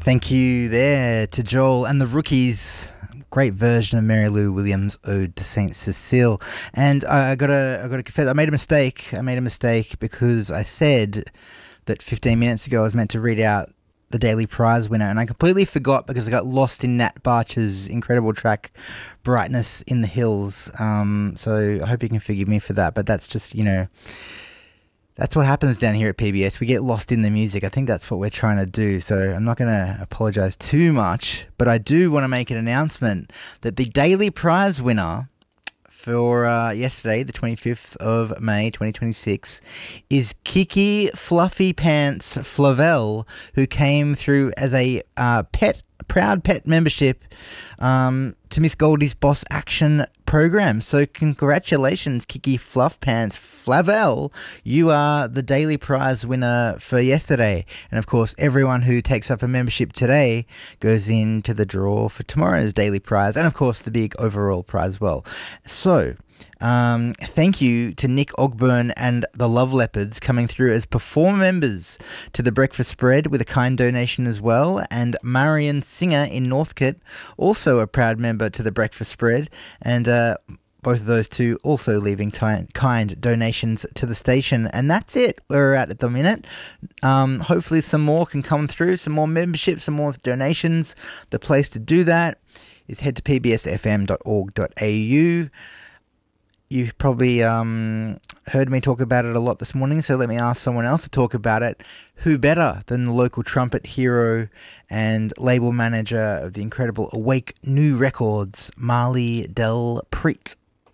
Thank you there to Joel and the Rookies. Great version of Mary Lou Williams' Ode to Saint Cecile. And I gotta confess, I made a mistake because I said that 15 minutes ago I was meant to read out the Daily Prize winner, and I completely forgot because I got lost in Nat Barcher's incredible track Brightness in the Hills. So I hope you can forgive me for that, but that's just, that's what happens down here at PBS. We get lost in the music. I think that's what we're trying to do. So I'm not going to apologise too much, but I do want to make an announcement that the Daily Prize winner for yesterday, the 25th of May 2026, is Kiki Fluffy Pants Flavel, who came through as a proud pet membership to Miss Goldie's Boss Action program. So congratulations, Kiki Fluff Pants Flavel. You are the Daily Prize winner for yesterday. And of course, everyone who takes up a membership today goes into the draw for tomorrow's Daily Prize, and of course the big overall prize as well. So thank you to Nick Ogburn and the Love Leopards coming through as performer members to the Breakfast Spread with a kind donation as well, and Marion Singer in Northcote, also a proud member to the Breakfast Spread, and both of those two also leaving kind donations to the station. And that's it where we're at the minute. Hopefully some more can come through, some more memberships, some more donations. The place to do that is head to pbsfm.org.au. You've probably heard me talk about it a lot this morning, so let me ask someone else to talk about it. Who better than the local trumpet hero and label manager of the incredible Awake New Records, Marley Del Preet.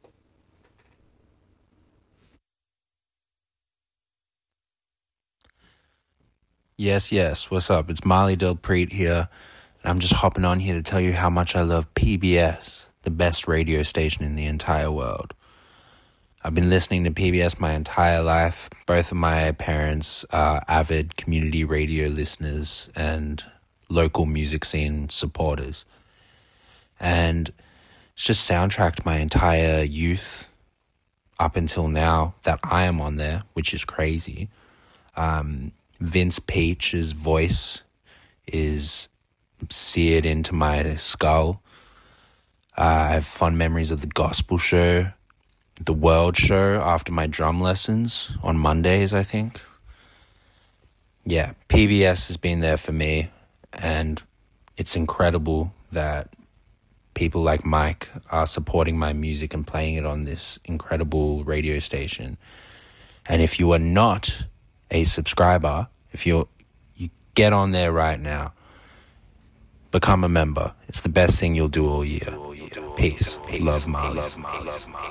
Yes. What's up? It's Marley Del Preet here, and I'm just hopping on here to tell you how much I love PBS, the best radio station in the entire world. I've been listening to PBS my entire life. Both of my parents are avid community radio listeners and local music scene supporters. And it's just soundtracked my entire youth up until now that I am on there, which is crazy. Vince Peach's voice is seared into my skull. I have fond memories of the gospel show, the World Show after my drum lessons on Mondays, I think. Yeah, PBS has been there for me, and it's incredible that people like Mike are supporting my music and playing it on this incredible radio station. And if you are not a subscriber, if you get on there right now, become a member. It's the best thing you'll do all year. Peace. Love, Marley.